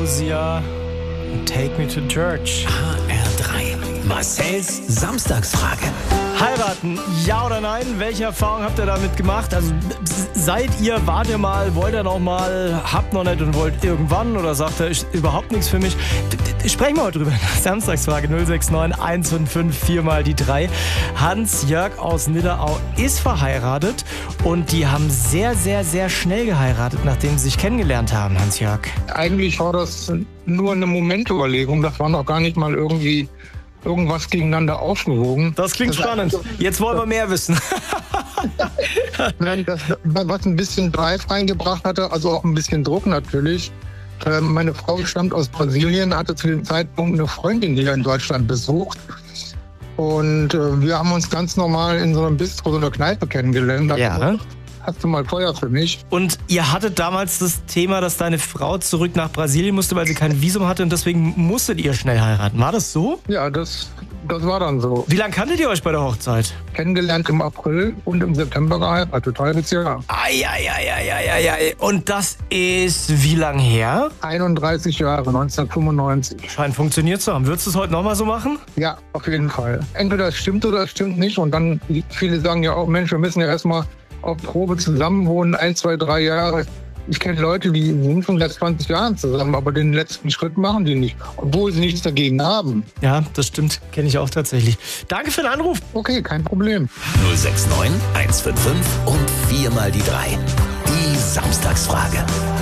Lucia, Take Me to Church. HR3, Marcells Samstagsfrage. Heiraten, ja oder nein? Welche Erfahrung habt ihr damit gemacht? Also wart ihr mal, wollt ihr noch mal, habt noch nicht und wollt irgendwann oder sagt ihr, ist überhaupt nichts für mich? Sprechen wir mal drüber. Samstagsfrage 069 155 4 mal die 3. Hans-Jörg aus Nidderau ist verheiratet und die haben sehr, sehr, sehr schnell geheiratet, nachdem sie sich kennengelernt haben, Hans-Jörg. Eigentlich war das nur eine Momentüberlegung. Das war noch gar nicht mal irgendwie irgendwas gegeneinander aufgewogen. Das klingt spannend. Jetzt wollen wir mehr wissen. Nein, was ein bisschen Drive reingebracht hatte, also auch ein bisschen Druck natürlich. Meine Frau stammt aus Brasilien, hatte zu dem Zeitpunkt eine Freundin, die in Deutschland besucht. Und wir haben uns ganz normal in so einem Bistro, so einer Kneipe kennengelernt. Ja. Hast du mal Feuer für mich? Und ihr hattet damals das Thema, dass deine Frau zurück nach Brasilien musste, weil sie kein Visum hatte und deswegen musstet ihr schnell heiraten. War das so? Ja, das war dann so. Wie lange kanntet ihr euch bei der Hochzeit? Kennengelernt im April und im September geheiratet. Halbes Jahr. Ei. Und das ist wie lang her? 31 Jahre, 1995. Scheint funktioniert zu haben. Würdest du es heute nochmal so machen? Ja, auf jeden Fall. Entweder es stimmt oder es stimmt nicht. Und dann, viele sagen ja auch, Mensch, wir müssen ja erstmal auf Probe zusammenwohnen, 1, 2, 3 Jahre. Ich kenne Leute, die sind schon seit 20 Jahren zusammen, aber den letzten Schritt machen die nicht, obwohl sie nichts dagegen haben. Ja, das stimmt. Kenne ich auch tatsächlich. Danke für den Anruf. Okay, kein Problem. 069 155 und 4 mal die 3. Die Samstagsfrage.